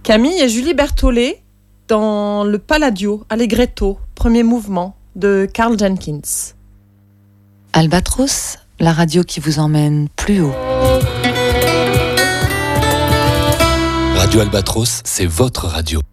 Camille et Julie Berthollet dans le Palladio, Allegretto, premier mouvement de Karl Jenkins. Albatros, la radio qui vous emmène plus haut. Radio Albatros, c'est votre radio.